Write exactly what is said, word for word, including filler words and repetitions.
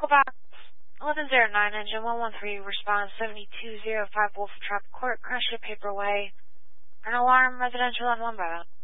Box eleven oh nine, engine one one three, response seventy-two oh five, Wolf Trap Court, Crusher Paperway, an alarm, residential on one Bravo.